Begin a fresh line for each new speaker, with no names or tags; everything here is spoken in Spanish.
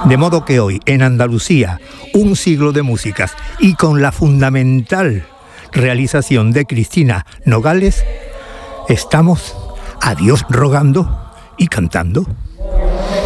De modo que hoy, en Andalucía, un siglo de músicas y con la fundamental realización de Cristina Nogales, estamos a Dios rogando y cantando.